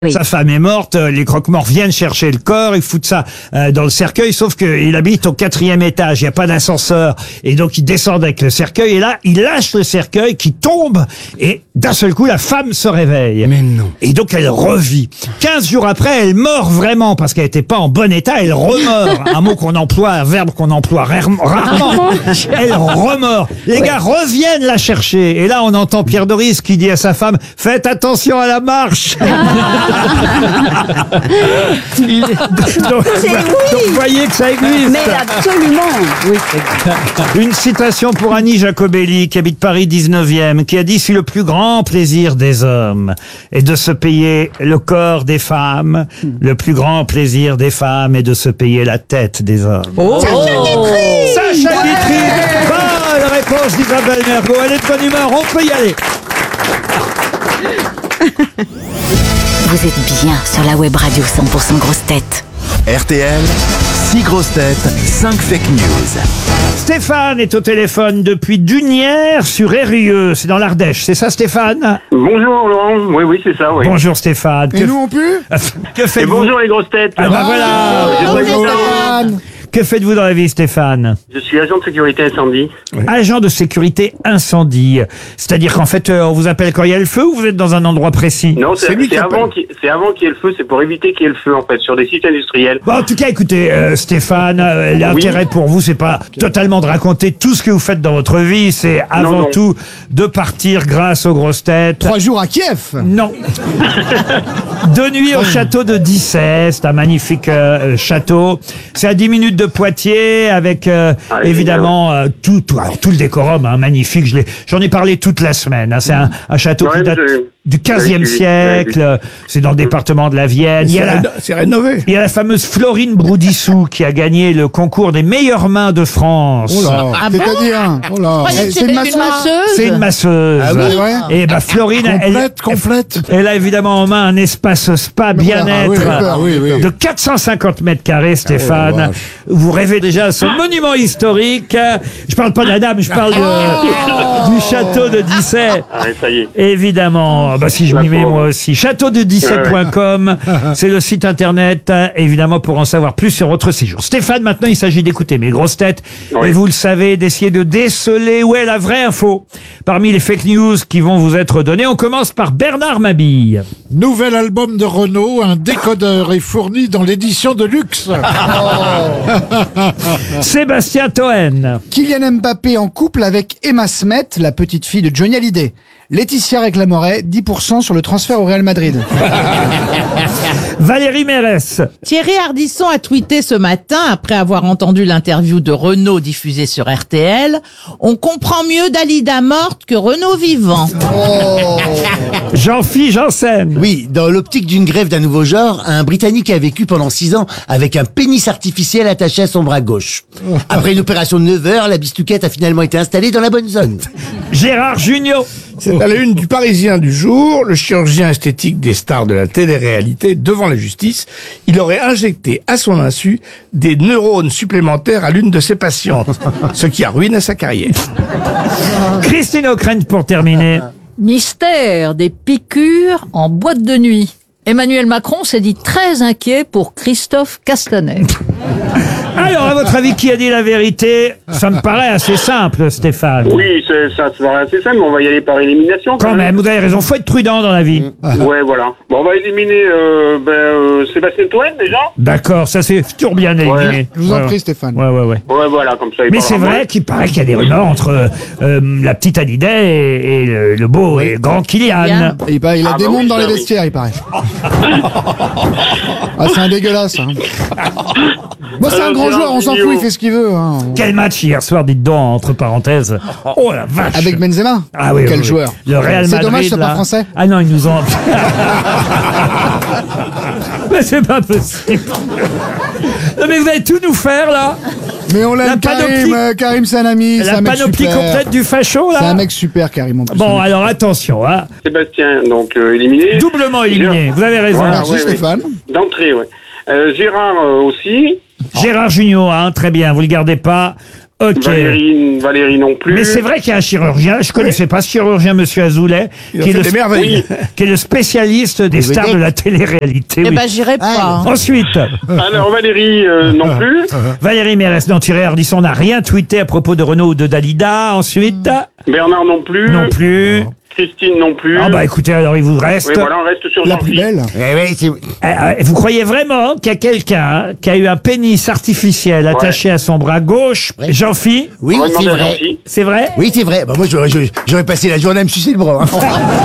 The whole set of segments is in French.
Oui. Sa femme est morte, les croque-morts viennent chercher le corps, ils foutent ça dans le cercueil, sauf qu'il habite au 4e étage, il n'y a pas d'ascenseur, et donc ils descendent avec le cercueil, et là, il lâche le cercueil qui tombe, et d'un seul coup, la femme se réveille. Mais non. Et donc elle revit. 15 jours après, elle meurt vraiment, parce qu'elle n'était pas en bon état, elle remeurt. Un mot qu'on emploie, un verbe qu'on emploie rarement. Elle remeurt. Les gars reviennent la chercher, et là on entend Pierre Doris qui dit à sa femme, faites attention à la marche. donc, vous voyez que ça existe. Mais absolument. Oui, Une citation pour Annie Jacobelli, qui habite Paris 19e, qui a dit « Si le plus grand plaisir des hommes est de se payer le corps des femmes, le plus grand plaisir des femmes est de se payer la tête des hommes. » Sacha Guitry. Bonne réponse d'Isabelle Mergo. Elle est de bonne humeur, on peut y aller. Vous êtes bien sur la web radio 100% grosses têtes. RTL, 6 grosses têtes, 5 fake news. Stéphane est au téléphone depuis Dunières sur Eyrieux. C'est dans l'Ardèche, c'est ça Stéphane? Bonjour Laurent, oui c'est ça, oui. Bonjour Stéphane. Et nous on peut? Que Et faites-vous? bonjour les grosses têtes. Ah bah voilà. Bonjour. Que faites-vous dans la vie Stéphane? Je suis agent de sécurité incendie. Agent de sécurité incendie. C'est-à-dire qu'en fait, on vous appelle quand il y a le feu ou vous êtes dans un endroit précis? Non, c'est lui qui avant qu'il y ait le feu, c'est pour éviter qu'il y ait le feu en fait, sur des sites industriels. Bon, en tout cas, écoutez, Stéphane, l'intérêt pour vous, c'est pas totalement de raconter tout ce que vous faites dans votre vie, c'est avant non. tout de partir grâce aux grosses têtes. 3 jours à Kiev. Non. 2 nuits au château de Dissay, c'est un magnifique château. C'est à 10 minutes de Poitiers, avec évidemment tout le décorum, hein, magnifique. J'en ai parlé toute la semaine. Hein. C'est un château qui date du 15e siècle. C'est dans le département de la Vienne. C'est rénové. Il y a la fameuse Florine Broudissou qui a gagné le concours des meilleures mains de France. Oh là, c'est-à-dire, oh là. C'est une masseuse. C'est une masseuse. Ah oui, ouais. Et bah Florine, Complète. elle a évidemment en main un espace spa bien-être oui. de 450 mètres carrés, Stéphane. vache. Vous rêvez déjà à ce monument historique. Je parle pas de la dame, je parle du château de Dissay. Ah, ça y est. Évidemment, bah si je m'y mets moi aussi. Châteaudedissay.com, c'est le site internet, évidemment, pour en savoir plus sur votre séjour. Stéphane, maintenant il s'agit d'écouter mes grosses têtes, Oui. et vous le savez, d'essayer de déceler où est la vraie info. Parmi les fake news qui vont vous être données, on commence par Bernard Mabille. Nouvel album de Renault, un décodeur est fourni dans l'édition de luxe. Sébastien Toen. Kylian Mbappé en couple avec Emma Smet, la petite fille de Johnny Hallyday. Laetitia réclamerait 10% sur le transfert au Real Madrid. Valérie Mérès. Thierry Ardisson a tweeté ce matin, après avoir entendu l'interview de Renaud diffusée sur RTL, « On comprend mieux Dalida morte que Renaud vivant. Jean-Philippe Janssen. Oui, dans l'optique d'une grève d'un nouveau genre, un Britannique a vécu pendant 6 ans avec un pénis artificiel attaché à son bras gauche. Après une opération de 9 heures, la bistouquette a finalement été installée dans la bonne zone. Gérard Jugnot. C'est à la une du Parisien du jour, le chirurgien esthétique des stars de la télé-réalité devant la justice. Il aurait injecté à son insu des neurones supplémentaires à l'une de ses patientes, ce qui a ruiné sa carrière. Christine O'Krent pour terminer. Mystère des piqûres en boîte de nuit. Emmanuel Macron s'est dit très inquiet pour Christophe Castaner. Alors, à votre avis, qui a dit la vérité? Ça me paraît assez simple, Stéphane. Oui, ça paraît assez simple, mais on va y aller par élimination. Quand même, vous avez raison, faut être prudent dans la vie. Ouais, voilà. Bon, on va éliminer Sébastien Toen déjà. D'accord, ça c'est toujours bien éliminé. Je vous en prie, Stéphane. Ouais. Ouais, voilà, comme ça. Mais c'est vrai qu'il paraît qu'il y a des rumeurs entre la petite Hallyday et le beau et grand Kylian. Et bah, il a des mondes dans les oui. vestiaires, il paraît. C'est un dégueulasse. Hein. Moi, c'est un grand joueur, on s'en fout, il fait ce qu'il veut. Hein. Quel match hier soir, dites donc, entre parenthèses. Oh la vache. Avec Benzema. Ah oui, Quel oui. joueur. Le Real C'est Madrid. dommage, c'est là. pas français. Ah non, ils nous ont. Mais c'est pas possible. Non, mais vous allez tout nous faire là. Mais on La l'aime, panoplie- Karim c'est un ami, c'est La un mec panoplie super. complète du facho là. C'est un mec super, Karim, en plus. Bon, alors attention, hein. Sébastien, donc éliminé. Doublement éliminé. Vous avez raison. Voilà. Merci, oui. Stéphane. D'entrée, ouais. Gérard aussi. Gérard Jugnot, hein, très bien, vous le gardez pas. Ok. Valérie non plus. Mais c'est vrai qu'il y a un chirurgien, je connaissais pas ce chirurgien, monsieur Azoulay, Il a fait des merveilles. qui est le spécialiste des stars de la télé-réalité. Eh oui. ben, j'irai pas. Ensuite, Alors Valérie non plus. Valérie Mérès-Nantiré-Ardisson n'a rien tweeté à propos de Renaud ou de Dalida. Ensuite, Bernard non plus. non plus. Christine non plus. Ah bah écoutez, alors il vous reste... Oui, voilà, on reste sur La plus Jean-Philippe. belle. Vous croyez vraiment qu'il y a quelqu'un qui a eu un pénis artificiel attaché à son bras gauche, Jean-Phi? Oui, On va c'est demander à vrai. Jean-Philippe. C'est vrai? Oui, c'est vrai. Bah, moi, j'aurais passé la journée à me sucer le bras. hein.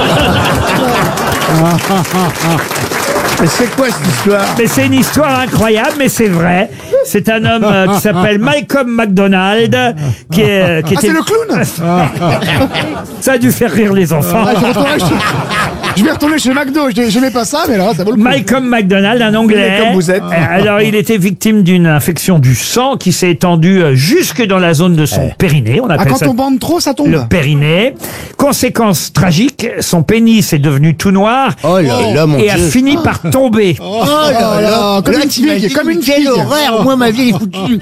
Mais c'est quoi cette histoire? Mais c'est une histoire incroyable, mais c'est vrai. C'est un homme qui s'appelle Malcolm McDonald, qui Ah, était... c'est le clown. Ça a dû faire rire les enfants. Ah, je vais retourner chez McDo. Je n'aimais pas ça, mais là, ça vaut le coup. Malcolm McDonald, un Anglais. Comme vous êtes. Alors, il était victime d'une infection du sang qui s'est étendue jusque dans la zone de son périnée. On Ah, appelle quand ça on bande trop, ça tombe. le périnée. Conséquence tragique, son pénis est devenu tout noir Oh là là, mon et a Dieu. fini par tomber. Oh là là. comme Là, une t'imagines figue, comme une quelle figue. horreur. Moi, ma vie, elle est foutue.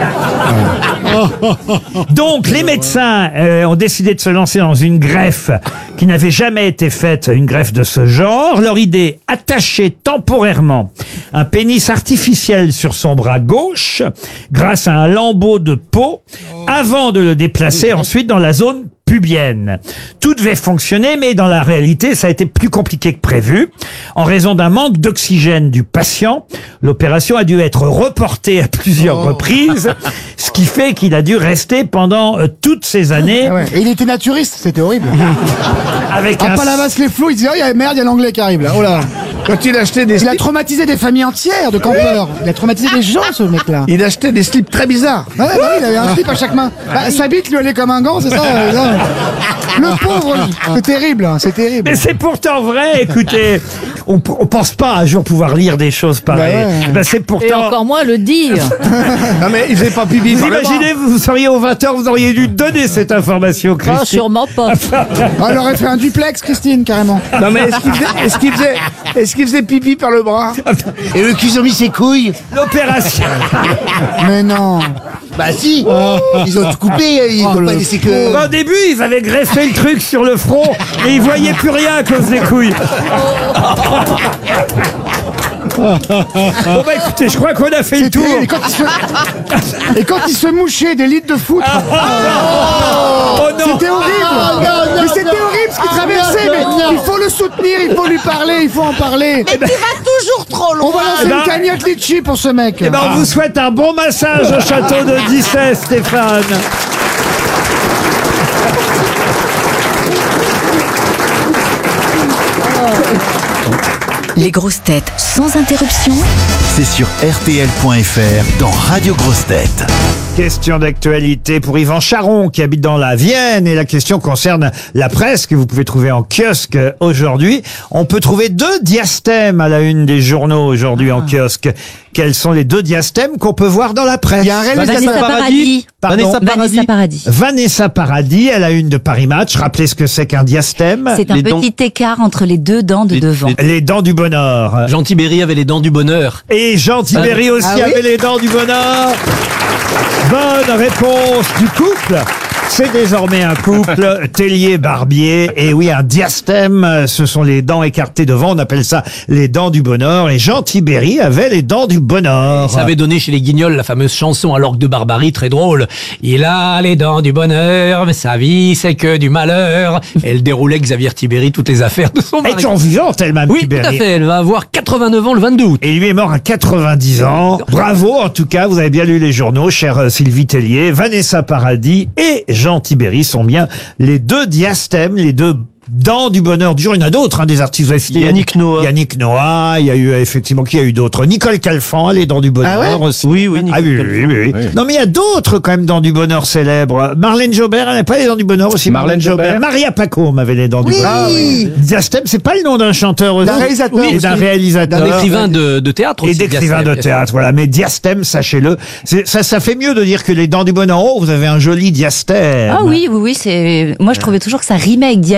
Donc, les médecins ont décidé de se lancer dans une greffe qui n'avait jamais été faite, une greffe de ce genre. Leur idée, attacher temporairement un pénis artificiel sur son bras gauche grâce à un lambeau de peau avant de le déplacer ensuite dans la zone pubienne. Tout devait fonctionner, mais dans la réalité, ça a été plus compliqué que prévu. En raison d'un manque d'oxygène du patient, l'opération a dû être reportée à plusieurs reprises, ce qui fait qu'il a dû rester pendant toutes ces années Ah ouais. Et il était naturiste, c'était horrible. avec À un... Palavas les flots, il disait, oh, merde, il y a l'anglais qui arrive là. Oh là. Quand il achetait des Il a slips, traumatisé des familles entières de campeurs. Il a traumatisé des gens, ce mec-là. il achetait des slips très bizarres. Ouais, bah oui, il avait un slip à chaque main. Bah, sa bite lui allait comme un gant, c'est ça là. Le pauvre, c'est terrible, hein, c'est terrible. Mais c'est pourtant vrai, écoutez, on pense pas un jour pouvoir lire des choses pareilles. Bah ouais. Ben, c'est Et pourtant... encore moins le dire. Non mais il faisait pas pipi Vous par le bras. imaginez, vous seriez au 20h, vous auriez dû donner cette information, Ah, Christine. sûrement pas. Ah, elle aurait fait un duplex, Christine, carrément. Non mais est-ce qu'il faisait pipi par le bras? Et le cul ont mis ses couilles. L'opération... Mais non. Bah si. Ils ont tout coupé. Ils ont pas laissé que... Au début, ils avaient greffé le truc sur le front et ils voyaient plus rien à cause des couilles. Bon bah écoutez, je crois qu'on a fait le C'est tour. terrible. Et quand il se mouchait des litres de foutre. Oh non. C'était horrible. Mais c'était horrible ce qu'il traversait. Mais il faut le soutenir, il faut lui parler, il faut en parler. Mais tu vas toujours trop On loin. va lancer Eh ben- une cagnotte litchi pour ce mec. Eh ben, on vous souhaite un bon massage au château de Dissay, Stéphane. Les grosses têtes sans interruption. C'est sur RTL.fr dans Radio Grosses Têtes. Question d'actualité pour Yvan Charon qui habite dans la Vienne et la question concerne la presse que vous pouvez trouver en kiosque aujourd'hui. On peut trouver 2 diastèmes à la une des journaux aujourd'hui en kiosque. Quels sont les 2 diastèmes qu'on peut voir dans la presse? Il y a un réalisateur. Vanessa Paradis. Pardon. Vanessa Paradis. Vanessa Paradis, à la une de Paris Match. Rappelez ce que c'est qu'un diastème. C'est un petit écart entre les 2 dents de devant. Les dents du bonheur. Jean Tibéri avait les dents du bonheur. Et Jean Tibéri aussi Ah oui avait les dents du bonheur. Bonne réponse du couple. C'est désormais un couple, Tellier-Barbier. Et oui, un diastème, ce sont les dents écartées devant. On appelle ça les dents du bonheur. Et Jean Tibéri avait les dents du bonheur. Ça avait donné chez les Guignols la fameuse chanson à l'orgue de Barbarie, très drôle. Il a les dents du bonheur, mais sa vie c'est que du malheur. Elle déroulait Xavier Tibéri toutes les affaires de son Elle est mari. toujours vivante, elle-même, Oui, Tibéri. tout à fait. Elle va avoir 89 ans le 22 août. Et lui est mort à 90 ans. Bravo, en tout cas, vous avez bien lu les journaux, chère Sylvie Tellier. Vanessa Paradis et Jean Tibéri sont bien les 2 diastèmes, les 2 dents du bonheur du jour. Il y en a d'autres, hein, des artistes. Vous avez cité Yannick Noah. Yannick Noah, il y a eu, effectivement, qui a eu d'autres? Nicole Calfan, les dents du bonheur aussi. Oui, oui, Ah oui, oui, oui, oui. Non, mais il y a d'autres, quand même, dents du bonheur célèbres. Marlène Jobert, elle n'a pas les dents du bonheur aussi? Marlène Jobert. Maria Pacôme avait les dents du bonheur. Diastème, c'est pas le nom d'un chanteur aussi. D'un réalisateur Et d'un aussi. réalisateur. D'un écrivain de théâtre Et aussi. d'écrivain de théâtre, voilà. Mais diastème, sachez-le, ça fait mieux de dire que les dents du bonheur. Oh, vous avez un joli diastème. Ah oui, c'est. Moi, je trouvais toujours que ça rimait avec diadème. Et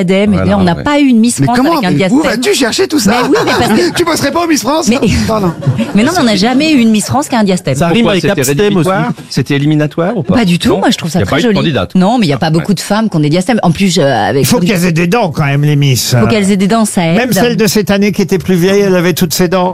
D'ailleurs, on n'a pas eu une Miss Mais France comment avec un Où diastème. vas-tu chercher tout ça Mais oui, mais parce que- Tu bosserais pas au Miss France Mais- Pardon. Mais non, on n'a jamais eu une Miss France qui a un diastème. Ça rime avec abstème aussi. C'était éliminatoire ou pas? Pas du tout, Non, moi je trouve ça y a très pas eu de joli. candidate. Non, mais il n'y a pas beaucoup de femmes qui ont des diastèmes. En plus, avec. Il faut qu'elles aient des dents quand même, les Miss. Faut qu'elles aient des dents, ça aide. Même celle de cette année qui était plus vieille, elle avait toutes ses dents.